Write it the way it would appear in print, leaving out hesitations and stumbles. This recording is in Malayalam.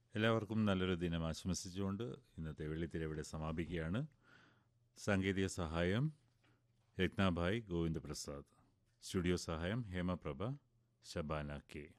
എല്ലാവർക്കും നല്ലൊരു ദിനം ആശംസിച്ചുകൊണ്ട് ഇന്നത്തെ വെള്ളിത്തിര ഇവിടെ സമാപിക്കുകയാണ്. സാങ്കേതിക സഹായം രത്നാഭായ് ഗോവിന്ദപ്രസാദ്, സ്റ്റുഡിയോ സഹായം ഹേമപ്രഭ, ശബാന കെ.